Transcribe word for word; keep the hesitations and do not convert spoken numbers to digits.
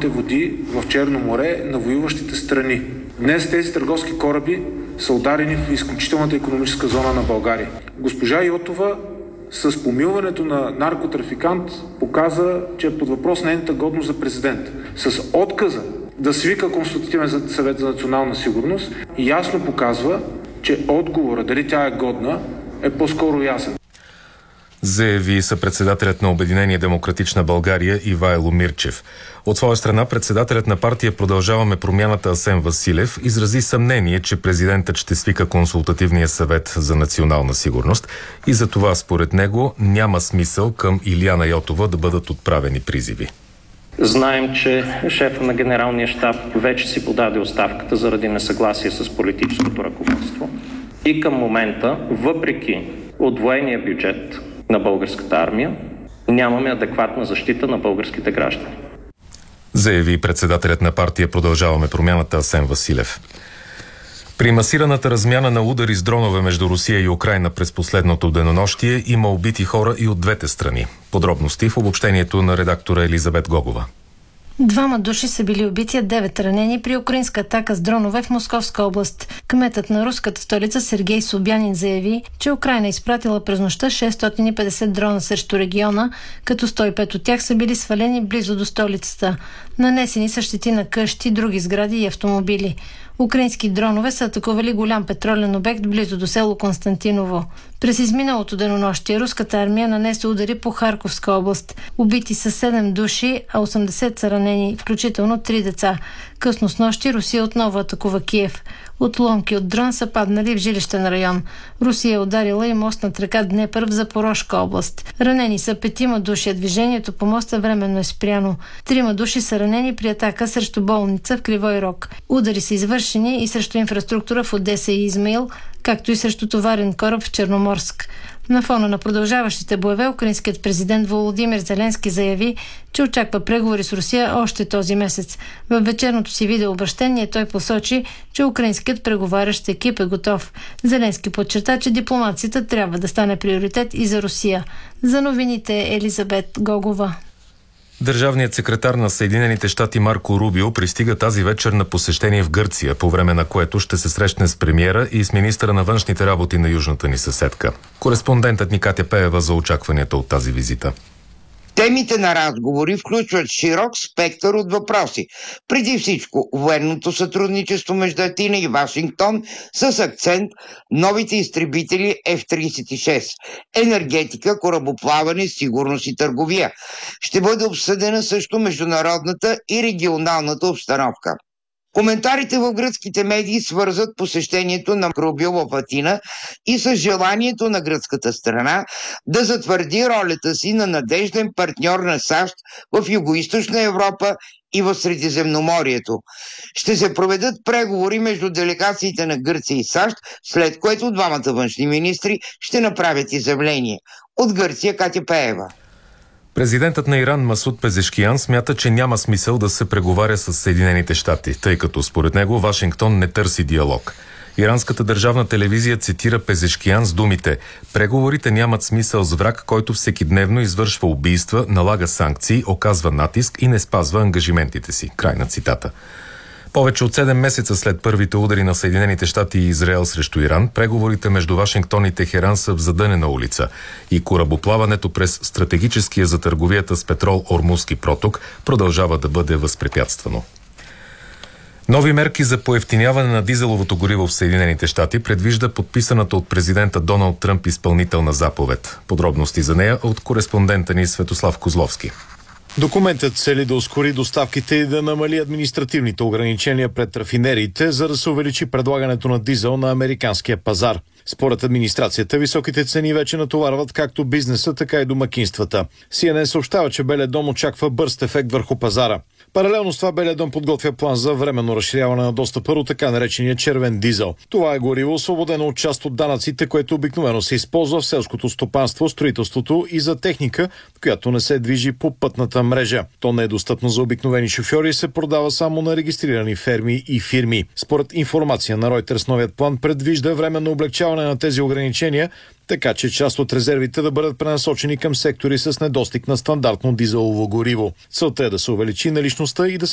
териториалните води в Черно море на воюващите страни. Днес тези търговски кораби са ударени в изключителната икономическа зона на България. Госпожа Йотова с помилването на наркотрафикант показа, че е под въпрос нейната годност за президент. С отказа да свика Консултативен съвет за национална сигурност ясно показва, че отговора дали тя е годна е по-скоро ясен. Заяви съпредседателят на Обединение Демократична България Ивайло Мирчев. От своя страна председателят на партия Продължаваме промяната Асен Василев изрази съмнение, че президентът ще свика Консултативния съвет за национална сигурност и за това според него няма смисъл към Илияна Йотова да бъдат отправени призиви. Знаем, че шефа на генералния щаб вече си подаде оставката заради несъгласие с политическото ръководство. И към момента, въпреки удвоения бюджет на българската армия, нямаме адекватна защита на българските граждани. Заяви председателят на партия Продължаваме промяната Асен Василев. При масираната размяна на удари с дронове между Русия и Украйна през последното денонощие има убити хора и от двете страни. Подробности в обобщението на редактора Елизабет Гогова. Двама души са били убити, а девет ранени при украинска атака с дронове в Московска област. Кметът на руската столица Сергей Собянин заяви, че Украйна изпратила през нощта шестстотин и петдесет дрона срещу региона, като сто и пет от тях са били свалени близо до столицата. Нанесени са щети на къщи, други сгради и автомобили. Украински дронове са атакували голям петролен обект близо до село Константиново. През изминалото денонощие руската армия нанесе удари по Харковска област. Убити са седем души, а осемдесет са ранени, включително три деца. Късно снощи Русия отново атакува Киев. Отломки от дрон са паднали в жилищен район. Русия е ударила и мост над река Днепър в Запорожка област. Ранени са петима души, а движението по моста временно е спряно. Трима души са ранени при атака срещу болница в Кривой Рог. Удари са извършени и срещу инфраструктура в Одеса и Измаил, както и срещу товарен кораб в Черноморск. На фона на продължаващите боеве, украинският президент Володимир Зеленски заяви, че очаква преговори с Русия още този месец. В вечерното си видеообращение той посочи, че украинският преговарящ екип е готов. Зеленски подчерта, че дипломацията трябва да стане приоритет и за Русия. За новините Елизабет Гогова. Държавният секретар на Съединените щати Марко Рубио пристига тази вечер на посещение в Гърция, по време на което ще се срещне с премиера и с министъра на външните работи на южната ни съседка. Кореспондентът ни Катя Пеева за очакванията от тази визита. Темите на разговори включват широк спектър от въпроси. Преди всичко, военното сътрудничество между Атина и Вашингтон с акцент новите изтребители Еф тридесет и шест, енергетика, корабоплаване, сигурност и търговия. Ще бъде обсъдена също международната и регионалната обстановка. Коментарите в гръцките медии свързват посещението на Рубио в Атина и с желанието на гръцката страна да затвърди ролята си на надежден партньор на САЩ в Югоизточна Европа и в Средиземноморието. Ще се проведат преговори между делегациите на Гърция и САЩ, след което двамата външни министри ще направят изявление. От Гърция Катя Пеева. Президентът на Иран Масуд Пезешкиян смята, че няма смисъл да се преговаря с Съединените щати, тъй като според него Вашингтон не търси диалог. Иранската държавна телевизия цитира Пезешкиян с думите: "Преговорите нямат смисъл с враг, който всекидневно извършва убийства, налага санкции, оказва натиск и не спазва ангажиментите си." Край на цитата. Повече от седем месеца след първите удари на Съединените щати и Израел срещу Иран, преговорите между Вашингтон и Техеран са в задънена улица и корабоплаването през стратегическия за търговията с петрол Ормузски проток продължава да бъде възпрепятствано. Нови мерки за поевтиняване на дизеловото гориво в Съединените щати предвижда подписаната от президента Доналд Тръмп изпълнителна заповед. Подробности за нея от кореспондента ни Светослав Козловски. Документът цели да ускори доставките и да намали административните ограничения пред рафинериите, за да се увеличи предлагането на дизел на американския пазар. Според администрацията, високите цени вече натоварват както бизнеса, така и домакинствата. Си Ен Ен съобщава, че Белия дом очаква бърз ефект върху пазара. Паралелно с това Белия дом подготвя план за временно разширяване на достъпа до така наречения червен дизел. Това е гориво, освободено от част от данъците, което обикновено се използва в селското стопанство, строителството и за техника, която не се движи по пътната мрежа. То не е достъпно за обикновени шофьори и се продава само на регистрирани ферми и фирми. Според информация на Reuters, новият план предвижда временно облегчаване на тези ограничения, така че част от резервите да бъдат пренасочени към сектори с недостиг на стандартно дизелово гориво. Целта е да се увеличи наличността и да се